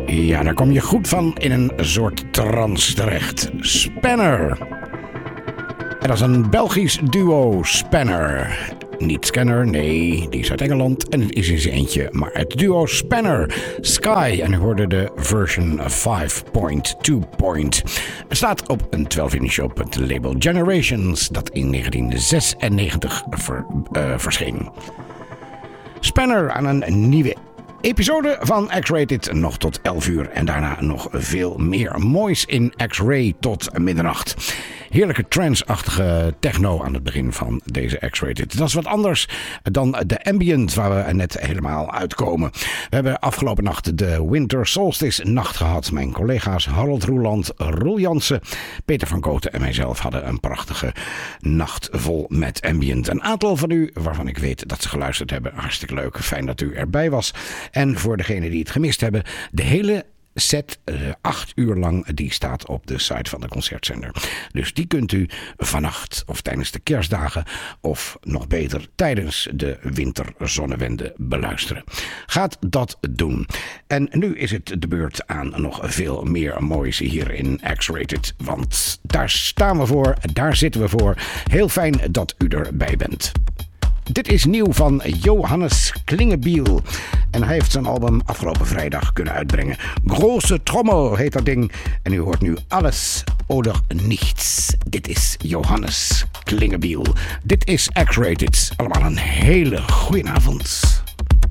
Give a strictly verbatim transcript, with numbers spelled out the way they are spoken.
Ja, daar kom je goed van in een soort trance terecht. Spanner. En dat is een Belgisch duo, Spanner. Niet Scanner, nee, die is uit Engeland en het is in zijn eentje. Maar het duo Spanner, Sky, en u hoorde de version vijf punt twee. Het staat op een twaalf-inch op het label Generations, dat in negentien zesennegentig ver, uh, verscheen. Spanner aan een nieuwe episode van X-Rated, nog tot elf uur en daarna nog veel meer moois in X-Ray tot middernacht. Heerlijke trance-achtige techno aan het begin van deze X-Rated. Dat is wat anders dan de ambient waar we net helemaal uitkomen. We hebben afgelopen nacht de Winter Solstice nacht gehad. Mijn collega's Harold Roeland, Roel Jansen, Peter van Kooten en mijzelf hadden een prachtige nacht vol met ambient. Een aantal van u, waarvan ik weet dat ze geluisterd hebben, hartstikke leuk. Fijn dat u erbij was. En voor degenen die het gemist hebben, de hele set, uh, acht uur lang, die staat op de site van de concertzender. Dus die kunt u vannacht of tijdens de kerstdagen of nog beter tijdens de winterzonnewende beluisteren. Gaat dat doen. En nu is het de beurt aan nog veel meer moois hier in X-Rated. Want daar staan we voor, daar zitten we voor. Heel fijn dat u erbij bent. Dit is nieuw van Johannes Klingebiel. En hij heeft zijn album afgelopen vrijdag kunnen uitbrengen. Große Trommel heet dat ding. En u hoort nu Alles oder Nichts. Dit is Johannes Klingebiel. Dit is X-Rated. Allemaal een hele goeie avond.